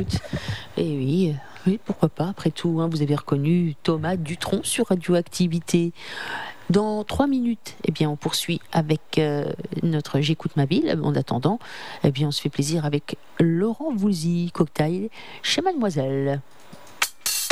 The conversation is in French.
écoute. Et oui, oui, pourquoi pas, après tout, hein, vous avez reconnu Thomas Dutronc sur Radioactivité. Dans 3 minutes, eh bien, on poursuit avec notre J'écoute ma ville. En attendant, eh bien, on se fait plaisir avec Laurent Voulzy, cocktail chez Mademoiselle.